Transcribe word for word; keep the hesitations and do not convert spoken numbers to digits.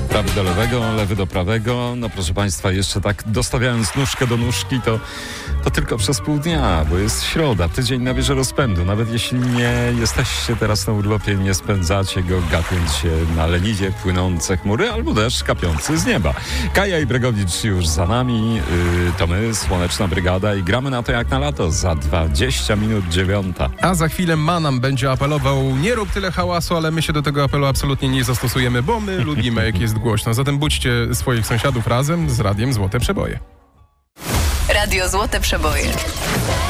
prawy do lewego, lewy do prawego. No proszę Państwa, jeszcze tak dostawiając nóżkę do nóżki, to, to tylko przez pół dnia, bo jest środa, tydzień nabierze rozpędu. Nawet jeśli nie jesteście teraz na urlopie, nie spędzacie go gapiąc się na leniwie płynące chmury albo deszcz kapiący z nieba. Kaja i Bregowicz już za nami, yy, to my, Słoneczna Brygada i gramy na to jak na lato za dwadzieścia minut dziewiąta. A za chwilę Manam będzie apelował: nie rób tyle hałasu, ale my się do tego apelu absolutnie nie zastosujemy, bo my lubimy, jak jest głośno. Zatem budźcie swoich sąsiadów razem z Radiem Złote Przeboje. Radio Złote Przeboje.